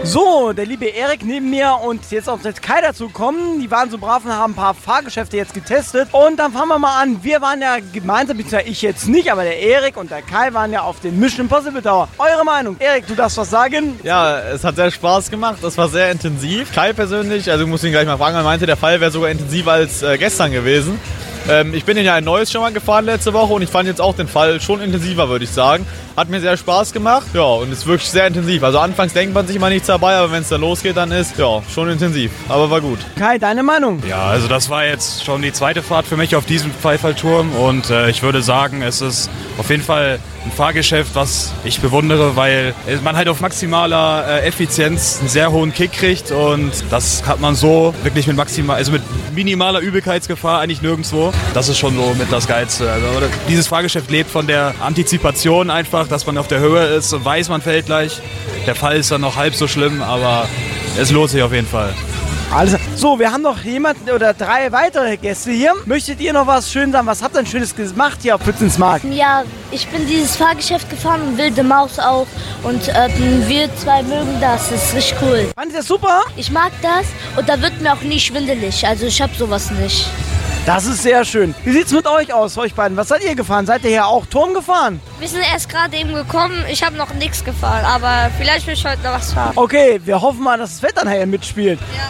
So, der liebe Erik neben mir und jetzt auf das Kai dazu kommen. Die waren so brav und haben ein paar Fahrgeschäfte jetzt getestet. Und dann fangen wir mal an. Wir waren ja gemeinsam, beziehungsweise ich jetzt nicht, aber der Erik und der Kai waren ja auf den Mission Impossible Tower. Eure Meinung? Erik, du darfst was sagen? Ja, es hat sehr Spaß gemacht. Das war sehr intensiv. Kai persönlich, also ich muss ihn gleich mal fragen, er meinte, der Fall wäre sogar intensiver als gestern gewesen. Ich bin ja ein neues schon mal gefahren letzte Woche und ich fand jetzt auch den Fall schon intensiver, würde ich sagen. Hat mir sehr Spaß gemacht, ja, und ist wirklich sehr intensiv. Also anfangs denkt man sich immer nichts dabei, aber wenn es dann losgeht, dann ist, ja, schon intensiv. Aber war gut. Kai, deine Meinung? Ja, also das war jetzt schon die zweite Fahrt für mich auf diesem Pfeifferturm und ich würde sagen, es ist auf jeden Fall ein Fahrgeschäft, was ich bewundere, weil man halt auf maximaler Effizienz einen sehr hohen Kick kriegt und das hat man so wirklich mit minimaler Übelkeitsgefahr eigentlich nirgendwo. Das ist schon so mit das Geilste. Also, dieses Fahrgeschäft lebt von der Antizipation einfach, dass man auf der Höhe ist und weiß, man fällt gleich. Der Fall ist dann noch halb so schlimm, aber es lohnt sich auf jeden Fall. Alles. So, wir haben noch jemanden oder 3 weitere Gäste hier. Möchtet ihr noch was schön sagen? Was habt ihr denn Schönes gemacht hier auf Pützensmarkt? Ja, ich bin dieses Fahrgeschäft gefahren und Wilde Maus auch. Und wir 2 mögen das. Das ist richtig cool. Fand ihr das super? Ich mag das und da wird mir auch nie schwindelig. Also ich hab sowas nicht. Das ist sehr schön. Wie sieht's mit euch aus, euch beiden? Was seid ihr gefahren? Seid ihr hier auch Turm gefahren? Wir sind erst gerade eben gekommen. Ich habe noch nichts gefahren, aber vielleicht will ich heute noch was fahren. Okay, wir hoffen mal, dass das Wetter nachher mitspielt. Ja.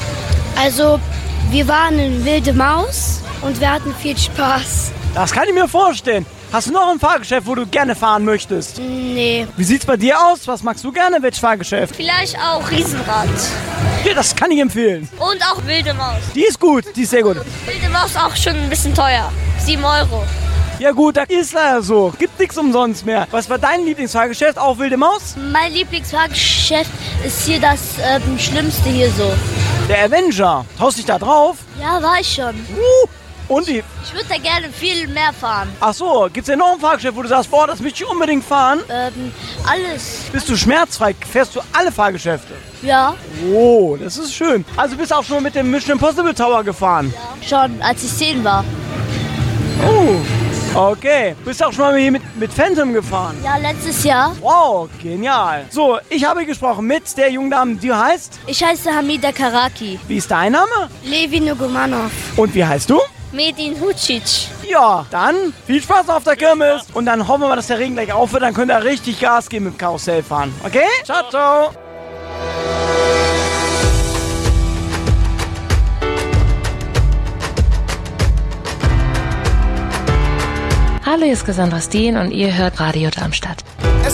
Also, wir waren in Wilde Maus und wir hatten viel Spaß. Das kann ich mir vorstellen. Hast du noch ein Fahrgeschäft, wo du gerne fahren möchtest? Nee. Wie sieht's bei dir aus? Was magst du gerne? Welches Fahrgeschäft? Vielleicht auch Riesenrad. Ja, das kann ich empfehlen. Und auch Wilde Maus. Die ist gut, die ist sehr gut. Wilde Maus auch schon ein bisschen teuer. 7 €. Ja gut, das ist leider so. Gibt nichts umsonst mehr. Was war dein Lieblingsfahrgeschäft? Auch Wilde Maus? Mein Lieblingsfahrgeschäft ist hier das Schlimmste hier so. Der Avenger. Traust dich da drauf? Ja, war ich schon. Und die? Ich würde da gerne viel mehr fahren. Ach so, gibt's denn noch ein Fahrgeschäft, wo du sagst, boah, das möchte ich unbedingt fahren? Alles. Bist du schmerzfrei? Fährst du alle Fahrgeschäfte? Ja, Oh, das ist schön. Also bist du auch schon mit dem Mission Impossible Tower gefahren? schon, als ich 10 war. Oh, okay. Bist du auch schon mal hier mit Phantom gefahren? Ja, letztes Jahr. Wow, genial. So, ich habe gesprochen mit der jungen Dame, die heißt... Ich heiße Hamida Karaki. Wie ist dein Name? Levi Nugumanov. Und wie heißt du? Medin Hucic. Ja, dann viel Spaß auf der Kirmes. Und dann hoffen wir mal, dass der Regen gleich aufhört. Dann könnt ihr richtig Gas geben mit dem Karussell fahren. Okay? Ciao, ciao. Hallo, hier ist Cassandra Steen und ihr hört Radio Darmstadt.